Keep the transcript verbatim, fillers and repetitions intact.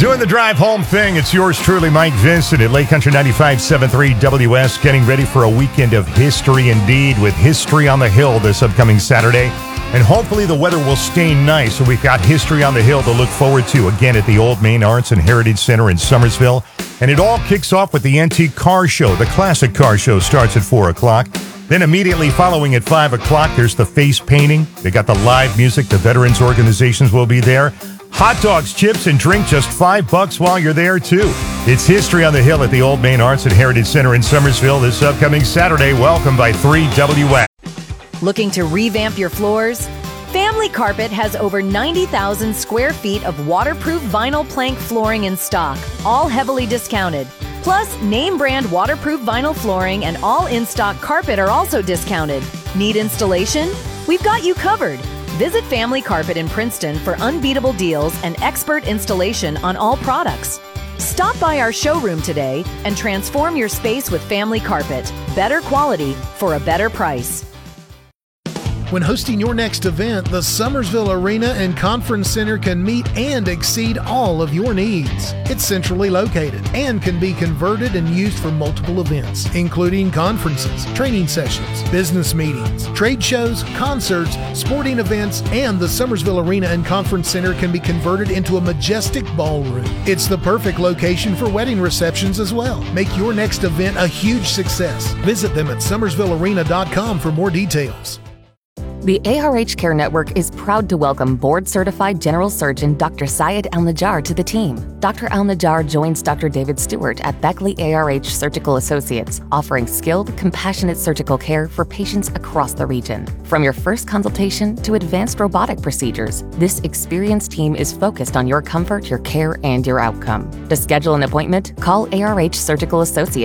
Doing the drive home thing, it's yours truly, Mike Vincent at Lake Country ninety-five point seven three W S, getting ready for a weekend of history indeed, with History on the Hill this upcoming Saturday. And hopefully the weather will stay nice, so we've got History on the Hill to look forward to again at the Old Main Arts and Heritage Center in Summersville. And it all kicks off with the Antique Car Show. The Classic Car Show starts at four o'clock. Then immediately following at five o'clock, there's the face painting. They got the live music. The veterans organizations will be there. Hot dogs, chips, and drink just five bucks while you're there, too. It's History on the Hill at the Old Main Arts and Heritage Center in Summersville this upcoming Saturday. Welcome by three W S. Looking to revamp your floors? Family Carpet has over ninety thousand square feet of waterproof vinyl plank flooring in stock, all heavily discounted. Plus, name brand waterproof vinyl flooring and all in-stock carpet are also discounted. Need installation? We've got you covered. Visit Family Carpet in Princeton for unbeatable deals and expert installation on all products. Stop by our showroom today and transform your space with Family Carpet. Better quality for a better price. When hosting your next event, the Summersville Arena and Conference Center can meet and exceed all of your needs. It's centrally located and can be converted and used for multiple events, including conferences, training sessions, business meetings, trade shows, concerts, sporting events, and the Summersville Arena and Conference Center can be converted into a majestic ballroom. It's the perfect location for wedding receptions as well. Make your next event a huge success. Visit them at summersville arena dot com for more details. The A R H Care Network is proud to welcome board-certified general surgeon Doctor Syed Al-Najjar to the team. Doctor Al-Najjar joins Doctor David Stewart at Beckley A R H Surgical Associates, offering skilled, compassionate surgical care for patients across the region. From your first consultation to advanced robotic procedures, this experienced team is focused on your comfort, your care, and your outcome. To schedule an appointment, call A R H Surgical Associates